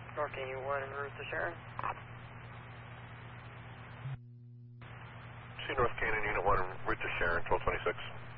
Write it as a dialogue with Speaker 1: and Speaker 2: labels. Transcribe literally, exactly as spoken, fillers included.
Speaker 1: North Canyon one en route to Sharon.
Speaker 2: See North Canyon Unit one en route to Sharon, twelve twenty-six.